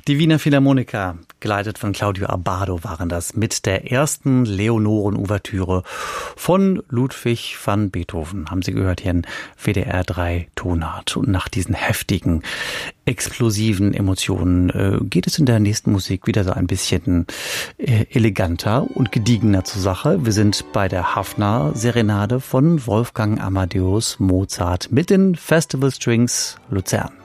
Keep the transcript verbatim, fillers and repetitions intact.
Die Wiener Philharmoniker, geleitet von Claudio Abbado, waren das mit der ersten Leonoren-Ouvertüre von Ludwig van Beethoven. Haben Sie gehört hier in W D R drei Tonart. Und nach diesen heftigen, explosiven Emotionen äh, geht es in der nächsten Musik wieder so ein bisschen äh, eleganter und gediegener zur Sache. Wir sind bei der Hafner-Serenade von Wolfgang Amadeus Mozart mit den Festival Strings Luzern.